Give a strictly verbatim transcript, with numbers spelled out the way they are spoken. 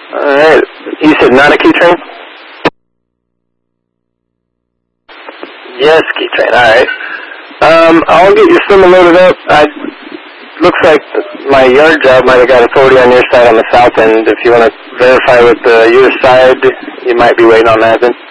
Alright. You said not a key train? Yes, key train. Alright. Um, I'll get your swimmer loaded up. I, looks like my yard job might have got authority on your side on the south end. If you want to verify with uh, your side, you might be waiting on that then.